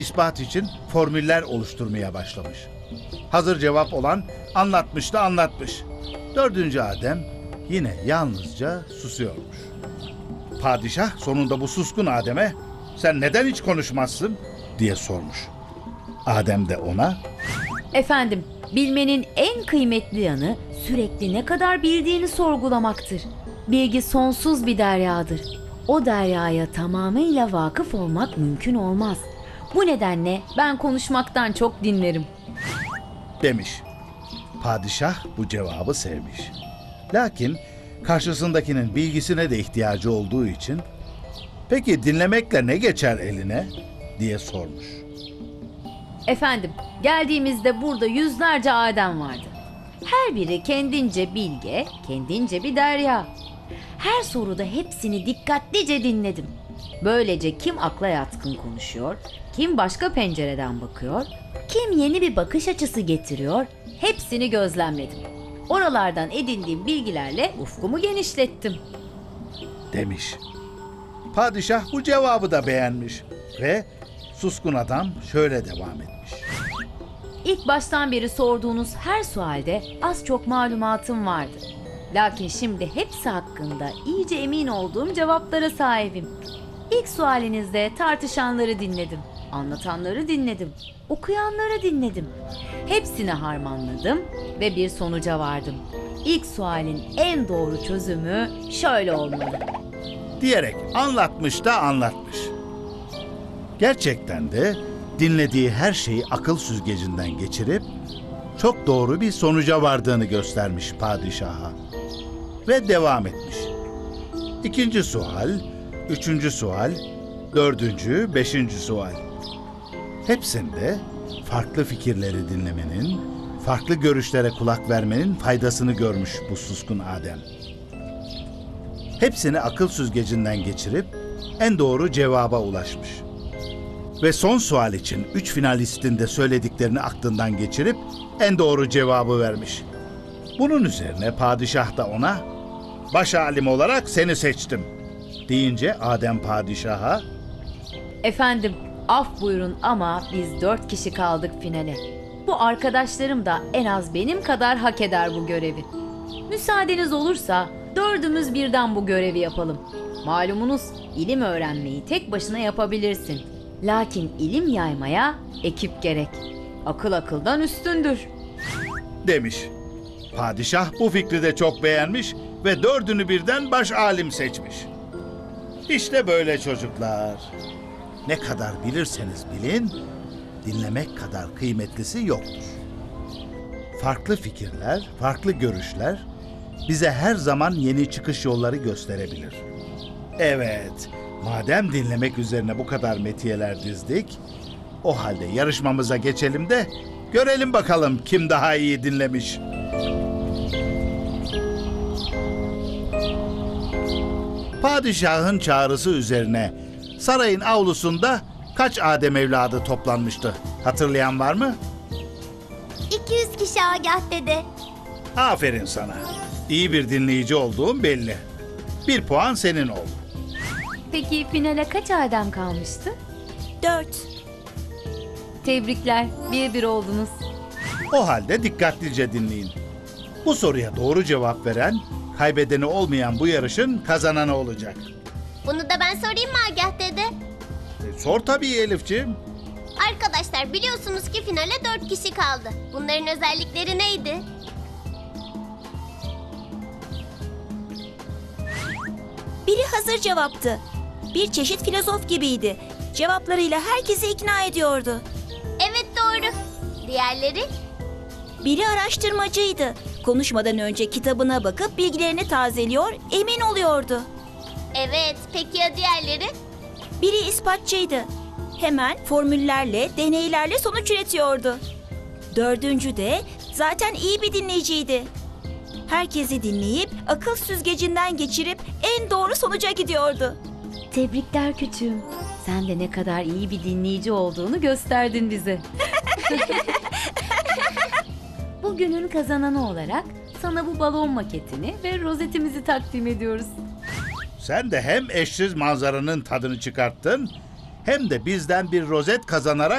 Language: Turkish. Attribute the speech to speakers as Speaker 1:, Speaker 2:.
Speaker 1: ispat için formüller oluşturmaya başlamış. Hazır cevap olan anlatmış da anlatmış. Dördüncü Adem yine yalnızca susuyormuş. Padişah sonunda bu suskun Adem'e "Sen neden hiç konuşmazsın?" diye sormuş. Adem de ona
Speaker 2: Efendim, bilmenin en kıymetli yanı sürekli ne kadar bildiğini sorgulamaktır. Bilgi sonsuz bir deryadır. O deryaya tamamıyla vakıf olmak mümkün olmaz. Bu nedenle ben konuşmaktan çok dinlerim.
Speaker 1: demiş. Padişah bu cevabı sevmiş. Lakin karşısındakinin bilgisine de ihtiyacı olduğu için "Peki dinlemekle ne geçer eline?" diye sormuş.
Speaker 2: Efendim, geldiğimizde burada yüzlerce Adem vardı. Her biri kendince bilge, kendince bir derya. Her soruda hepsini dikkatlice dinledim. Böylece kim akla yatkın konuşuyor, kim başka pencereden bakıyor, kim yeni bir bakış açısı getiriyor, hepsini gözlemledim. Oralardan edindiğim bilgilerle ufkumu genişlettim.
Speaker 1: Demiş. Padişah bu cevabı da beğenmiş ve suskun adam şöyle devam etmiş.
Speaker 2: İlk baştan beri sorduğunuz her sualde az çok malumatım vardı. Lakin şimdi hepsi hakkında iyice emin olduğum cevaplara sahibim. İlk sualinizde tartışanları dinledim, anlatanları dinledim, okuyanları dinledim. Hepsini harmanladım ve bir sonuca vardım. İlk sualin en doğru çözümü şöyle olmalı.
Speaker 1: Diyerek anlatmış da anlatmış. Gerçekten de dinlediği her şeyi akıl süzgecinden geçirip çok doğru bir sonuca vardığını göstermiş padişaha. Ve devam etmiş. İkinci sual, üçüncü sual, dördüncü, beşinci sual. Hepsinde farklı fikirleri dinlemenin, farklı görüşlere kulak vermenin faydasını görmüş bu suskun Adem. Hepsini akıl süzgecinden geçirip en doğru cevaba ulaşmış. Ve son sual için 3 finalistin de söylediklerini aklından geçirip en doğru cevabı vermiş. Bunun üzerine padişah da ona "Baş alim olarak seni seçtim" deyince Adem padişaha
Speaker 2: Efendim, af buyurun ama biz 4 kişi kaldık finale. Bu arkadaşlarım da en az benim kadar hak eder bu görevi. Müsaadeniz olursa dördümüz birden bu görevi yapalım. Malumunuz ilim öğrenmeyi tek başına yapabilirsin. Lakin ilim yaymaya ekip gerek. Akıl akıldan üstündür.
Speaker 1: demiş. Padişah bu fikri de çok beğenmiş ve dördünü birden baş alim seçmiş. İşte böyle çocuklar. Ne kadar bilirseniz bilin, dinlemek kadar kıymetlisi yoktur. Farklı fikirler, farklı görüşler bize her zaman yeni çıkış yolları gösterebilir. Evet, madem dinlemek üzerine bu kadar metiyeler dizdik, o halde yarışmamıza geçelim de görelim bakalım kim daha iyi dinlemiş. Padişahın çağrısı üzerine sarayın avlusunda kaç Adem evladı toplanmıştı? Hatırlayan var mı?
Speaker 3: 200 kişi Agah dede.
Speaker 1: Aferin sana. İyi bir dinleyici olduğun belli. 1 puan senin oldu.
Speaker 2: Peki finale kaç Adem kalmıştı?
Speaker 3: 4.
Speaker 2: Tebrikler, 1-1 oldunuz.
Speaker 1: O halde dikkatlice dinleyin. Bu soruya doğru cevap veren, kaybedeni olmayan bu yarışın kazananı olacak.
Speaker 3: Bunu da ben sorayım mı Agah dede?
Speaker 1: Sor tabii Elifciğim.
Speaker 3: Arkadaşlar biliyorsunuz ki finale 4 kişi kaldı. Bunların özellikleri neydi?
Speaker 4: Biri hazır cevaptı. Bir çeşit filozof gibiydi. Cevaplarıyla herkesi ikna ediyordu.
Speaker 3: Evet doğru. Diğerleri?
Speaker 4: Biri araştırmacıydı. Konuşmadan önce kitabına bakıp bilgilerini tazeliyor, emin oluyordu.
Speaker 3: Evet. Peki ya diğerleri?
Speaker 4: Biri ispatçıydı. Hemen formüllerle, deneylerle sonuç üretiyordu. Dördüncü de zaten iyi bir dinleyiciydi. Herkesi dinleyip akıl süzgecinden geçirip en doğru sonuca gidiyordu.
Speaker 2: Tebrikler küçüğüm. Sen de ne kadar iyi bir dinleyici olduğunu gösterdin bize. Bugünün kazananı olarak sana bu balon maketini ve rozetimizi takdim ediyoruz.
Speaker 1: Sen de hem eşsiz manzaranın tadını çıkarttın, hem de bizden bir rozet kazanarak